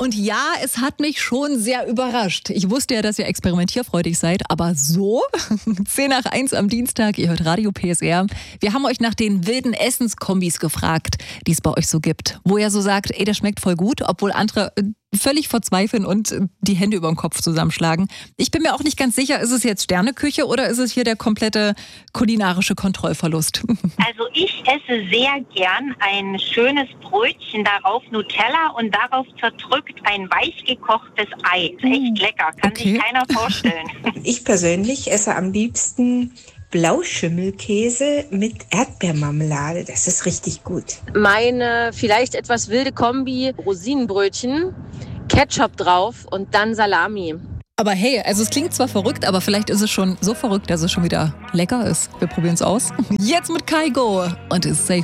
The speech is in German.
Und ja, es hat mich schon sehr überrascht. Ich wusste ja, dass ihr experimentierfreudig seid, aber so? 10 nach 1 am Dienstag, ihr hört Radio PSR. Wir haben euch nach den wilden Essenskombis gefragt, die es bei euch so gibt. Wo ihr so sagt, ey, das schmeckt voll gut, obwohl andere völlig verzweifeln und die Hände über den Kopf zusammenschlagen. Ich bin mir auch nicht ganz sicher, ist es jetzt Sterneküche oder ist es hier der komplette kulinarische Kontrollverlust? Also ich esse sehr gern ein schönes Brötchen, darauf Nutella und darauf zerdrückt ein weich gekochtes Ei. Ist echt lecker, kann sich keiner vorstellen. Ich persönlich esse am liebsten Blauschimmelkäse mit Erdbeermarmelade. Das ist richtig gut. Meine vielleicht etwas wilde Kombi: Rosinenbrötchen, Ketchup drauf und dann Salami. Aber hey, also es klingt zwar verrückt, aber vielleicht ist es schon so verrückt, dass es schon wieder lecker ist. Wir probieren es aus. Jetzt mit Kaigo und ist safe.